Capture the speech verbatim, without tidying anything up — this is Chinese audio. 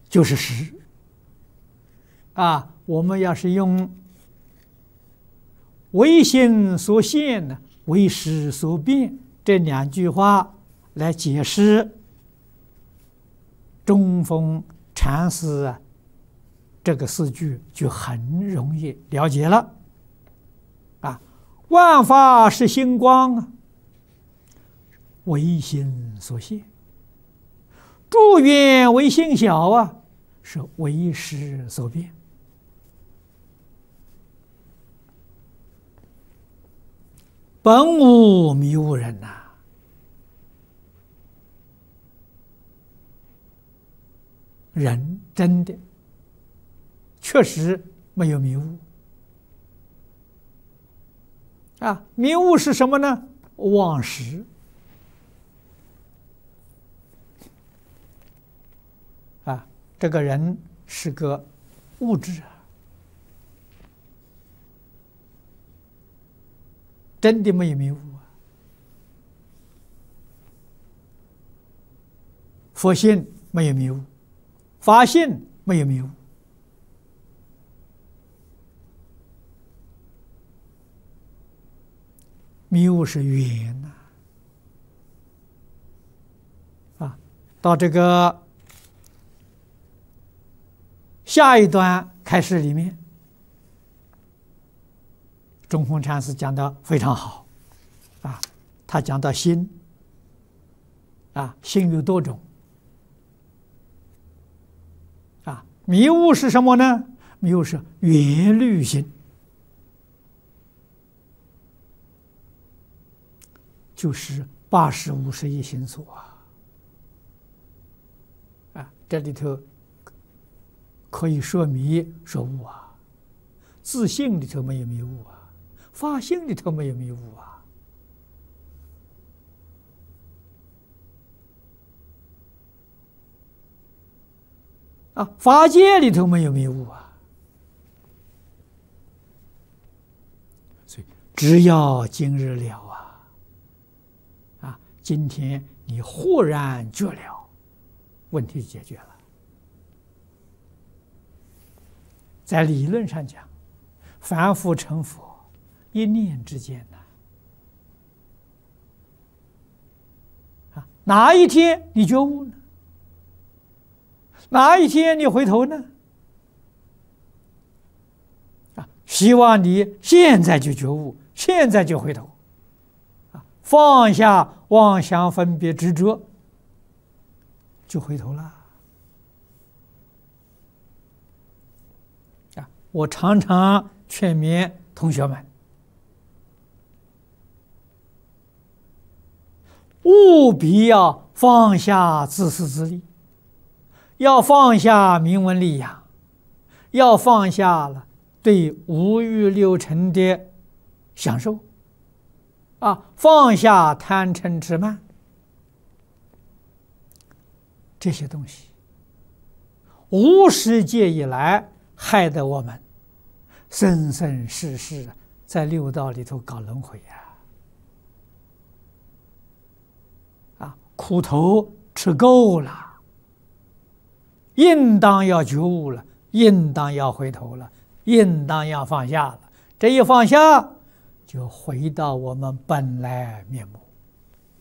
就是实。啊，我们要是用唯心所现呢，唯识所变这两句话来解释中峰禅师啊这个四句，就很容易了解了。啊，万法是星光啊，唯心所现；诸缘为性小啊，是唯识所变。本无迷悟人呐、啊，人真的确实没有迷悟啊！迷悟是什么呢？忘识啊！这个人是个物质啊，真的没有迷悟啊！佛性没有迷悟，法性没有迷悟。迷悟是缘呐、啊，啊，到这个下一段开始里面，中峰禅师讲的非常好，啊，他讲到心，啊，心有多种，啊，迷悟是什么呢？迷悟是缘虑心。就是八十五十一心所啊，啊，这里头可以说迷说悟啊，自性里头没有迷悟啊，法性里头没有迷悟啊，啊，法界里头没有迷悟啊，所以只要今日了啊。今天你豁然觉了，问题解决了。在理论上讲，凡夫成佛，一念之间呢。啊，哪一天你觉悟呢？哪一天你回头呢？啊，希望你现在就觉悟，现在就回头。放下妄想分别执着，就回头了。啊，我常常劝勉同学们，务必要放下自私自利，要放下名闻利养，要放下了对五欲六尘的享受。啊，放下贪嗔痴慢这些东西，无始界以来害得我们生生世世在六道里头搞轮回呀！啊，苦头吃够了，应当要觉悟了，应当要回头了，应当要放下了。这一放下，就回到我们本来面目。